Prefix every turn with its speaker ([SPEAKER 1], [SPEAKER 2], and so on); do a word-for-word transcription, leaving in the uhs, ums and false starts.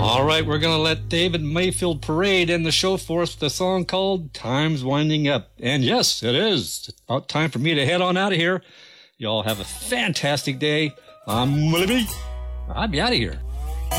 [SPEAKER 1] All right, we're going to let David Mayfield Parade end the show for us with a song called Time's Winding Up. And yes, it is. It's about time for me to head on out of here. Y'all have a fantastic day. I'm Willie B. I'll be out of here.